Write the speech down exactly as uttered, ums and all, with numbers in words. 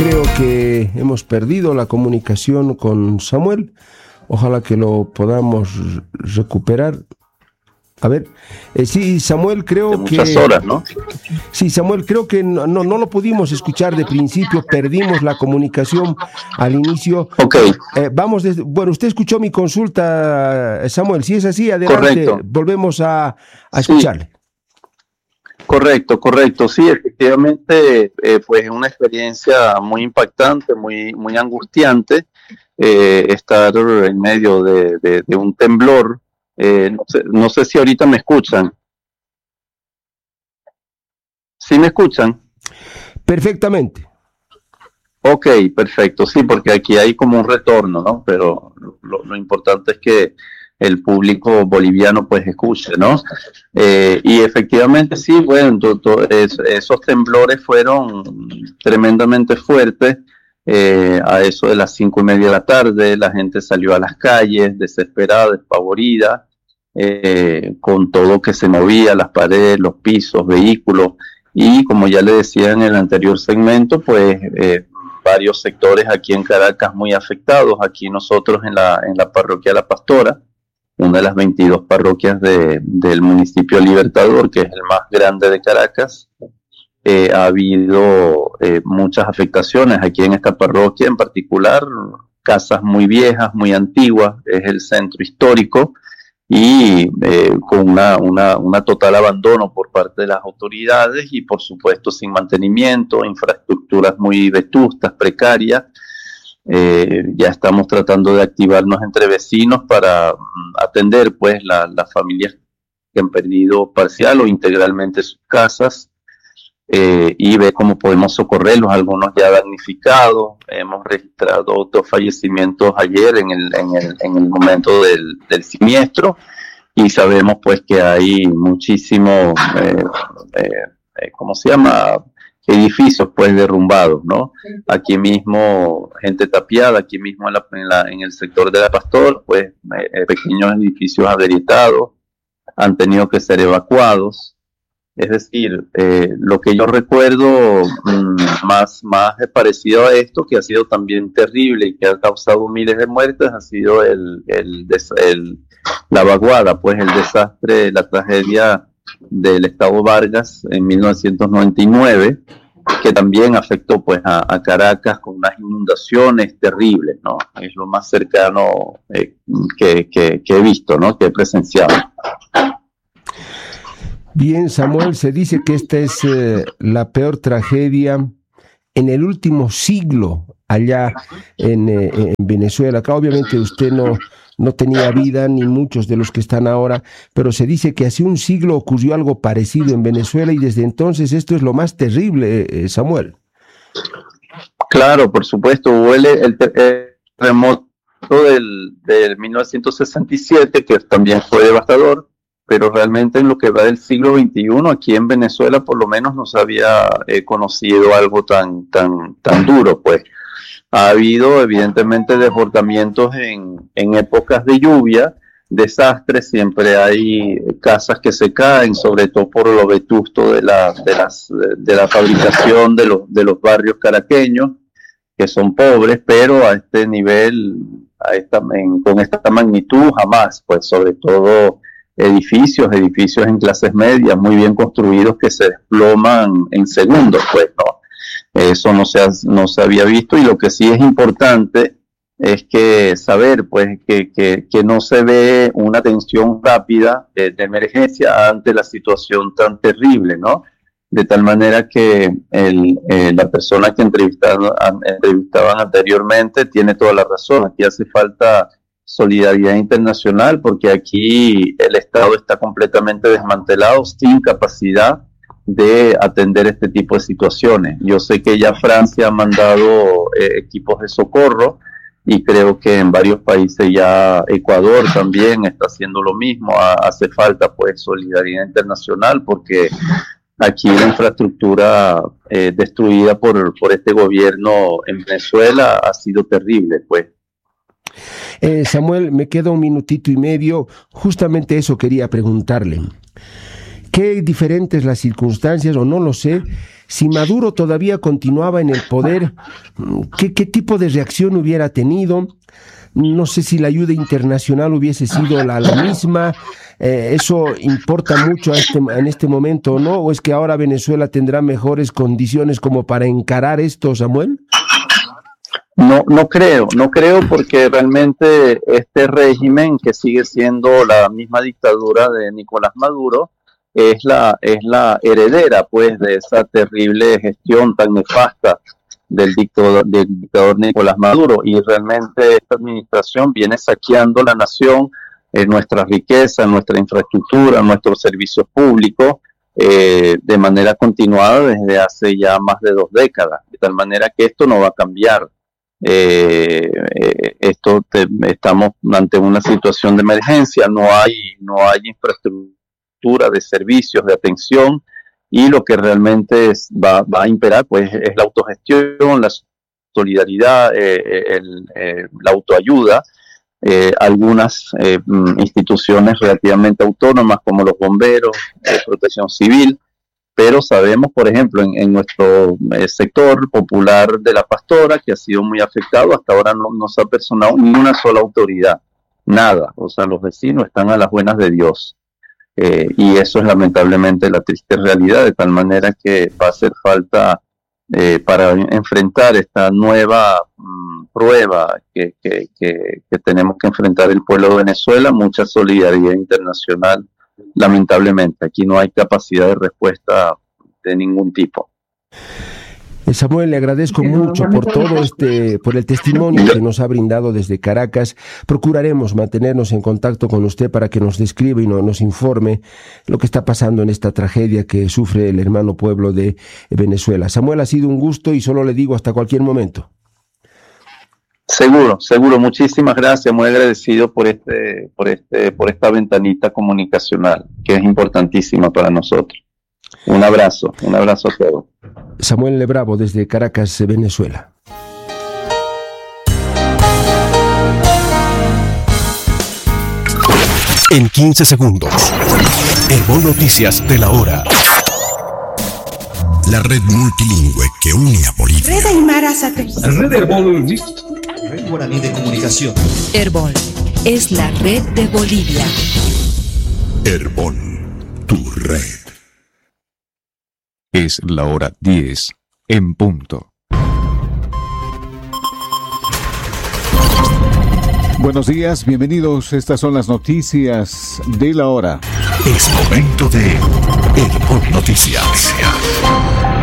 creo que hemos perdido la comunicación con Samuel. Ojalá que lo podamos recuperar. A ver, eh, sí, Samuel, creo de muchas que... horas, ¿no? Sí, Samuel, creo que no, no, no lo pudimos escuchar de principio, perdimos la comunicación al inicio. Ok. Eh, vamos, desde, bueno, usted escuchó mi consulta, Samuel, si es así, adelante, Correcto. Volvemos a, a Sí. escucharle. Correcto, correcto. Sí, efectivamente, eh, pues es una experiencia muy impactante, muy, muy angustiante, eh, estar en medio de, de, de un temblor. Eh, no sé, no sé si ahorita me escuchan. ¿Sí me escuchan? Perfectamente. Ok, perfecto. Sí, porque aquí hay como un retorno, ¿no? Pero lo, lo importante es que el público boliviano pues escuche, ¿no? Eh, y efectivamente sí, bueno, to, to, es, esos temblores fueron tremendamente fuertes. Eh, a eso de las cinco y media de la tarde, la gente salió a las calles desesperada, despavorida, eh, con todo que se movía, las paredes, los pisos, vehículos, y como ya le decía en el anterior segmento, pues eh, varios sectores aquí en Caracas muy afectados. Aquí nosotros en la, en la parroquia La Pastora, una de las veintidós parroquias de, del municipio Libertador, que es el más grande de Caracas, eh, ha habido eh, muchas afectaciones aquí en esta parroquia en particular, casas muy viejas, muy antiguas, es el centro histórico, y eh, con una, una, una total abandono por parte de las autoridades y por supuesto sin mantenimiento, infraestructuras muy vetustas, precarias. Eh, ya estamos tratando de activarnos entre vecinos para mm, atender pues la, las familias que han perdido parcial o integralmente sus casas, eh, y ver cómo podemos socorrerlos, algunos ya damnificados. Hemos registrado dos fallecimientos ayer en el, en el, en el momento del, del siniestro, y sabemos pues que hay muchísimos, eh, eh, ¿cómo se llama?, edificios pues derrumbados, ¿no? Aquí mismo, gente tapiada, aquí mismo en, la, en, la, en el sector de La Pastor, pues eh, pequeños edificios agrietados han tenido que ser evacuados. Es decir, eh, lo que yo recuerdo mmm, más, más parecido a esto, que ha sido también terrible y que ha causado miles de muertes, ha sido el, el, el, la vaguada, pues el desastre, la tragedia del Estado Vargas en mil novecientos noventa y nueve, que también afectó pues a, a Caracas con unas inundaciones terribles, ¿no? Es lo más cercano eh, que, que, que he visto, ¿no? Que he presenciado. Bien, Samuel, se dice que esta es eh, la peor tragedia en el último siglo allá en, eh, en Venezuela. Acá obviamente usted no, no tenía vida, ni muchos de los que están ahora, pero se dice que hace un siglo ocurrió algo parecido en Venezuela y desde entonces esto es lo más terrible, eh, Samuel. Claro, por supuesto, hubo el, el terremoto del, del mil novecientos sesenta y siete, que también fue devastador, pero realmente en lo que va del siglo veintiuno, aquí en Venezuela por lo menos no se había eh, conocido algo tan, tan, tan duro, pues. Ha habido evidentemente desbordamientos en, en épocas de lluvia, desastres, siempre hay casas que se caen, sobre todo por lo vetusto de la, de las, de la fabricación de los, de los barrios caraqueños, que son pobres, pero a este nivel, a esta, en, con esta magnitud jamás, pues sobre todo edificios, edificios en clases medias, muy bien construidos, que se desploman en segundos, pues, ¿no? Eso no se, ha, no se había visto, y lo que sí es importante es que saber, pues, que, que, que no se ve una atención rápida de, de emergencia ante la situación tan terrible, ¿no? De tal manera que el, eh, la persona que entrevistaban, entrevistaban anteriormente tiene toda la razón. Aquí hace falta solidaridad internacional, porque aquí el Estado está completamente desmantelado, sin capacidad de atender este tipo de situaciones. Yo sé que ya Francia ha mandado eh, equipos de socorro, y creo que en varios países ya, Ecuador también está haciendo lo mismo. Hace falta pues solidaridad internacional, porque aquí la infraestructura eh, destruida por, por este gobierno en Venezuela ha sido terrible, pues. Eh, Samuel, me queda un minutito y medio. Justamente eso quería preguntarle. ¿Qué diferentes las circunstancias, o no lo sé, si Maduro todavía continuaba en el poder, ¿qué, qué tipo de reacción hubiera tenido? No sé si la ayuda internacional hubiese sido la, la misma. Eh, ¿Eso importa mucho a este, en este momento o no? ¿O es que ahora Venezuela tendrá mejores condiciones como para encarar esto, Samuel? No, no creo, no creo porque realmente este régimen, que sigue siendo la misma dictadura de Nicolás Maduro, es la, es la heredera pues de esa terrible gestión tan nefasta del dictador, del dictador Nicolás Maduro, y realmente esta administración viene saqueando la nación, eh, nuestra riqueza, nuestra infraestructura, nuestros servicios públicos, eh, de manera continuada desde hace ya más de dos décadas, de tal manera que esto no va a cambiar. Eh, eh, esto te, estamos ante una situación de emergencia, no hay, no hay infraestructura de servicios, de atención, y lo que realmente es, va, va a imperar pues es la autogestión, la solidaridad, eh, el, eh, la autoayuda. Eh, algunas eh, instituciones relativamente autónomas como los bomberos, eh, protección civil, pero sabemos, por ejemplo, en, en nuestro eh, sector popular de La Pastora, que ha sido muy afectado, hasta ahora no, no se ha personado ni una sola autoridad, nada, o sea, los vecinos están a las buenas de Dios. Eh, y eso es lamentablemente la triste realidad, de tal manera que va a hacer falta eh, para enfrentar esta nueva mmm, prueba que, que, que, que tenemos que enfrentar el pueblo de Venezuela, mucha solidaridad internacional. Lamentablemente, aquí no hay capacidad de respuesta de ningún tipo. Samuel, le agradezco mucho por todo este, por el testimonio que nos ha brindado desde Caracas. Procuraremos mantenernos en contacto con usted para que nos describa y no, nos informe lo que está pasando en esta tragedia que sufre el hermano pueblo de Venezuela. Samuel, ha sido un gusto y solo le digo hasta cualquier momento. Seguro, seguro. Muchísimas gracias. Muy agradecido por este, por este, por esta ventanita comunicacional que es importantísima para nosotros. Un abrazo, un abrazo a todos. Samuel Lebravo desde Caracas, Venezuela. En quince segundos, Herbol Noticias de la hora. La red multilingüe que une a Bolivia. Red Aymara Sate. Red Herbol. Red Guaraní de Comunicación. Herbol es la red de Bolivia. Herbol, tu red. Es la hora diez en punto. Buenos días, bienvenidos. Estas son las noticias de la hora. Es momento de Herbol Noticias.